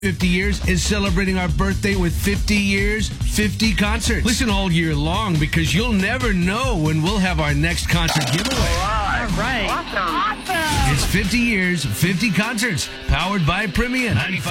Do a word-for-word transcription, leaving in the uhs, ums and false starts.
fifty years is celebrating our birthday with fifty years, fifty concerts. Listen all year long because you'll never know when we'll have our next concert giveaway. All right. Awesome. It's fifty years, fifty concerts, powered by Premium.